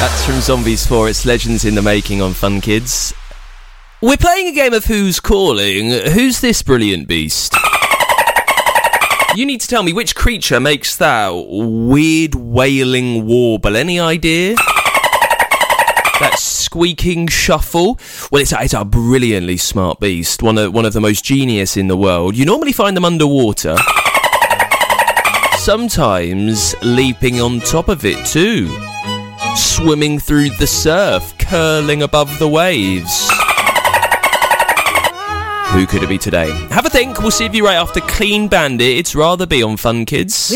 That's from Zombies 4. It's Legends in the Making on Fun Kids. We're playing a game of Who's Calling. Who's this brilliant beast? You need to tell me which creature makes that weird wailing warble. Any idea? That squeaking shuffle? Well, it's a brilliantly smart beast. One of the most genius in the world. You normally find them underwater. Sometimes leaping on top of it too. Swimming through the surf, curling above the waves. Who could it be today? Have a think. We'll see if you right after Clean Bandit. It's Rather Be on Fun Kids.